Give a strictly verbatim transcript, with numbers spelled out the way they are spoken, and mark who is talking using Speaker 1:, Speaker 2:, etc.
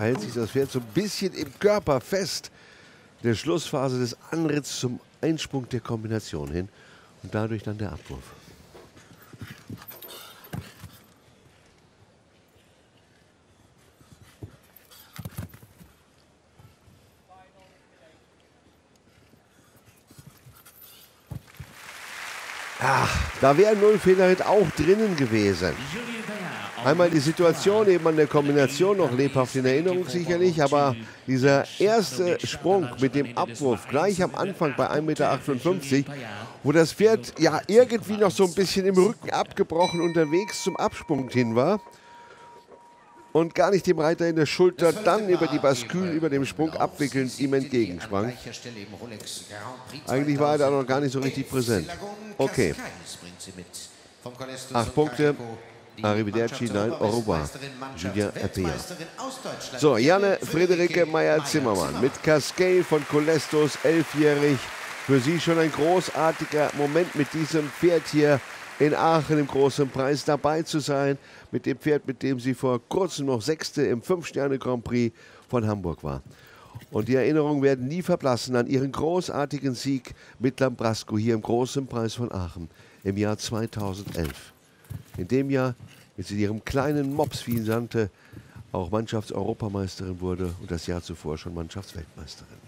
Speaker 1: hält sich das Pferd so ein bisschen im Körper fest. In der Schlussphase des Anritts zum Einsprung der Kombination hin und dadurch dann der Abwurf. Ach, da wäre ein Nullfehlerhit auch drinnen gewesen. Einmal die Situation eben an der Kombination noch lebhaft in Erinnerung sicherlich, aber dieser erste Sprung mit dem Abwurf gleich am Anfang bei ein Meter achtundfünfzig, wo das Pferd ja irgendwie noch so ein bisschen im Rücken abgebrochen unterwegs zum Absprung hin war und gar nicht dem Reiter in der Schulter dann über die Baskül, über dem Sprung abwickelnd ihm entgegensprang. Eigentlich war er da noch gar nicht so richtig präsent. Okay. Acht Punkte. Arrivederci, nein, au revoir. Julien Epea. So, Janne Friederike Meyer-Zimmermann mit Cascade von Colestos, elfjährig. Für sie schon ein großartiger Moment, mit diesem Pferd hier in Aachen im Großen Preis dabei zu sein. Mit dem Pferd, mit dem sie vor kurzem noch Sechste im Fünf-Sterne-Grand Prix von Hamburg war. Und die Erinnerungen werden nie verblassen an ihren großartigen Sieg mit Lambrasco hier im Großen Preis von Aachen im Jahr zweitausendelf. In dem Jahr mit ihrem kleinen Mops, wie ihn nannte, auch Mannschaftseuropameisterin wurde und das Jahr zuvor schon Mannschaftsweltmeisterin.